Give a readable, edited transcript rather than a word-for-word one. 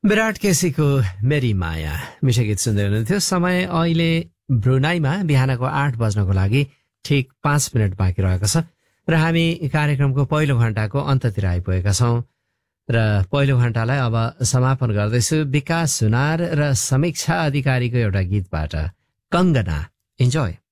विराट केसीको मेरी माया मिठो गीत सुन्दै हुनुहुन्थ्यो। समय अहिले ब्रुनाईमा बिहानको 8 बज्नको लागि ठिक 5 मिनट बाँकी रहेको छ र हामी कार्यक्रमको पहिलो घण्टाको अन्ततिर आइपुगेका छौं र पहिलो घण्टालाई अब समापन गर्दैछु विकास सुनार र समीक्षा अधिकारीको एउटा गीतबाट, कङ्गना। इन्जोय।